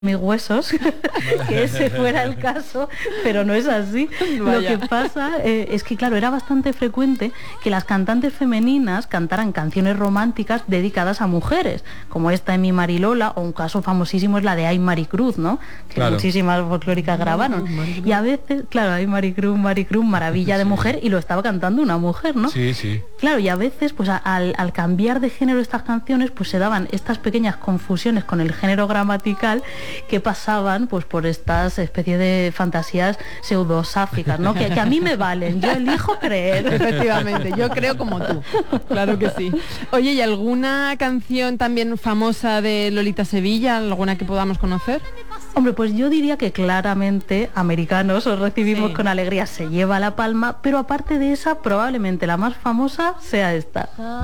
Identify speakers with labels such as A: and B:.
A: mis huesos, que ese fuera el caso, pero no es así.
B: Vaya.
A: Lo que pasa es que, claro, era bastante frecuente que las cantantes femeninas cantaran canciones románticas dedicadas a mujeres, como esta de Mi Marilola, o un caso famosísimo es la de Ay Maricruz, ¿no? Que
C: Claro.
A: muchísimas folclóricas grabaron. Y a veces, claro, Ay Maricruz, Maricruz, maravilla de mujer, y lo estaba cantando una mujer, ¿no?
C: Sí, sí.
A: Claro, y a veces, pues al cambiar de género estas canciones, pues se daban estas pequeñas confusiones con el género gramatical que pasaban pues por estas especies de fantasías pseudosáficas, ¿no? Que a mí me valen, yo elijo creer.
B: Efectivamente, yo creo como tú, claro que sí. Oye, ¿y alguna canción también famosa de Lolita Sevilla, alguna que podamos conocer?
A: Hombre, pues yo diría que claramente Americanos os recibimos
B: Sí.
A: con alegría, se lleva la palma, pero aparte de esa, probablemente la más famosa sea esta.